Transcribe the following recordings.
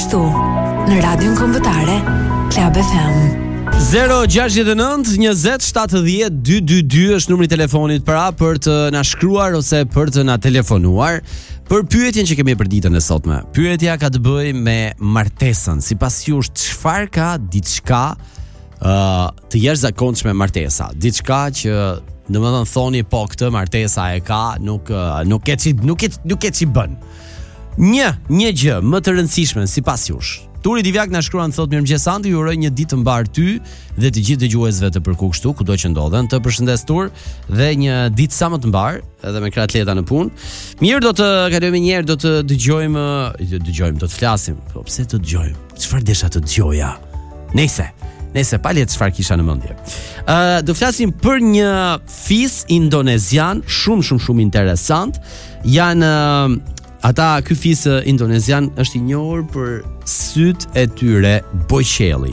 këtu në Radion Kombëtare Club FM. 069-20-70-222 është numri I telefonit për të na shkruar ose për të na telefonuar për pyetjen që kemi për ditën e sotme. Pyetja ka të bëjë me martesën. Sipas jush, çfarë ka diçka të jashtëzakonshme martesa? Diçka që domethënë thoni po këtë martesa e ka, nuk e çi bën. Një gjë më të rëndësishme sipas jush. Turi Divjak na shkruan thotë mirëmëngjes Andi, ju uroj një ditë të mbar ty dhe të gjithë dëgjuesve të Përku kështu kudo që ndodhen. Të përshëndes Tur dhe një ditë sa më të mbar edhe me kratleta në punë. Mirë, do të kalojmë një herë, do të dëgjojmë, do të flasim. Po pse të dëgjojmë? Çfarë desha të dëgjoja? Nëse pa le të çfarë kisha në mendje. Do flasim për një fis indonezian shumë interesant. Ky fis indonezian është I njohur për syt e tyre bojqelli.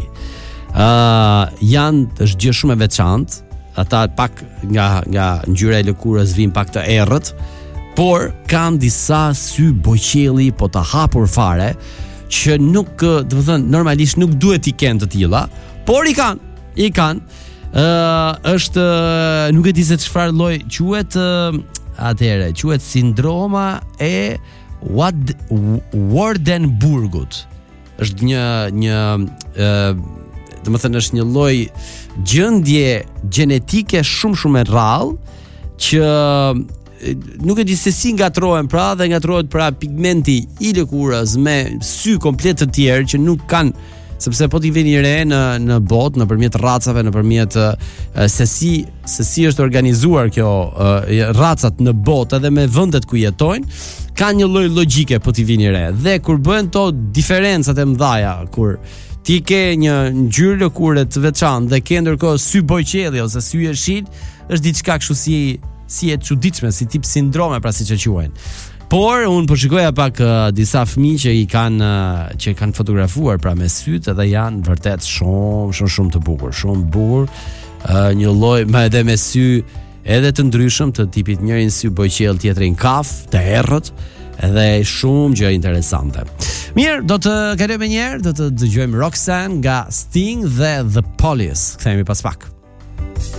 Është gjë shumë e veçantë. Ata pak nga ngjyra e lëkurës vijnë pak të errët, por kanë disa sy bojqelli po të hapur fare që nuk, domethënë normalisht nuk duhet I kenë të tilla, por I kanë. Është nuk e di se çfarë lloj quhet. Atëherë, quhet sindroma e Waardenburgut. Është një domethënë është një lloj gjendje gjenetike shumë e rrallë që nuk e di se si ngatrohen dhe ngatrohet pigmenti I lëkurës me sy komplet të tjerë që nuk kanë, sepse po t'i vini re në botë nëpërmjet racave, nëpërmjet se si është organizuar kjo racat në botë edhe me vendet ku jetojnë, ka një lloj logjike po t'i vini re. Dhe kur bëhen to diferencat e mëdha, kur ti ke një ngjyrë lëkure të veçantë dhe ke ndërkohë sy bojqelli ose sy ershil, është diçka kështu si e çuditshme, si tip sindrome, pra siç e quajnë. Por unë po shikoja pak disa fëmijë që kanë fotografuar pra me syt edhe janë vërtet shumë të bukur, shumë bukur. Një lloj edhe me sy edhe të ndryshëm, të tipit njërin sy bojqell, tjetrin kaf, të errët, edhe shumë gjë interesante. Mirë, do të kalojmë një herë, do të dëgjojmë Roxanne nga Sting dhe The Police. Kthehemi pas pak.